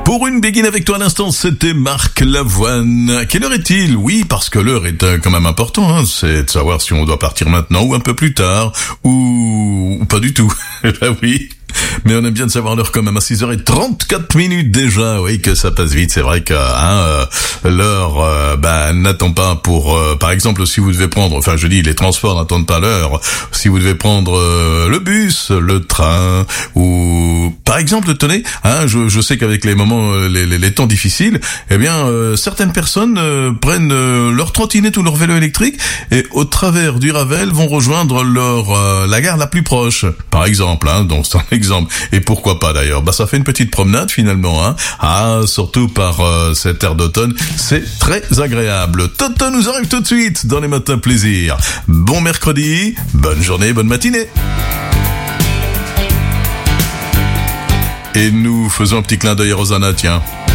Pour une begin avec toi à l'instant, c'était Marc Lavoine. Quelle heure est-il? Oui, parce que l'heure est quand même important, hein. C'est de savoir si on doit partir maintenant ou un peu plus tard, ou pas du tout. Ben oui. Mais on aime bien de savoir l'heure quand même à 6h34 déjà. Oui, que ça passe vite. C'est vrai que l'heure n'attend pas pour par exemple si vous devez prendre, enfin je dis les transports n'attendent pas l'heure. Si vous devez prendre le bus, le train ou par exemple tenez, je sais qu'avec les moments les temps difficiles, eh bien certaines personnes prennent leur trottinette ou leur vélo électrique et au travers du Ravel vont rejoindre la gare la plus proche. Par exemple, donc c'est un exemple. Et pourquoi pas d'ailleurs? Ça fait une petite promenade finalement, surtout par cette air d'automne, c'est très agréable. Toto nous arrive tout de suite dans les matins plaisir. Bon mercredi, bonne journée, bonne matinée. Et nous faisons un petit clin d'œil à Rosanna, tiens.